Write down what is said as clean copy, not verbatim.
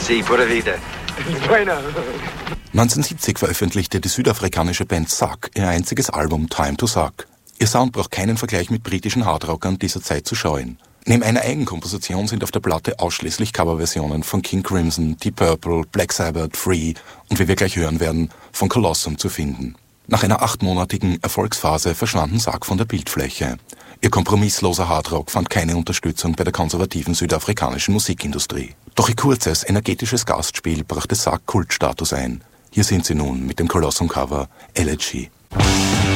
Sí, pura vida. Bueno. 1970 veröffentlichte die südafrikanische Band Suck ihr einziges Album Time to Suck. Ihr Sound braucht keinen Vergleich mit britischen Hardrockern dieser Zeit zu scheuen. Neben einer Eigenkomposition sind auf der Platte ausschließlich Coverversionen von King Crimson, Deep Purple, Black Sabbath, Free und wie wir gleich hören werden, von Colossum zu finden. Nach einer 8-monatigen Erfolgsphase verschwanden Suck von der Bildfläche. Ihr kompromissloser Hardrock fand keine Unterstützung bei der konservativen südafrikanischen Musikindustrie. Doch ihr kurzes, energetisches Gastspiel brachte Suck Kultstatus ein. Hier sind sie nun mit dem Colossum-Cover Elegy.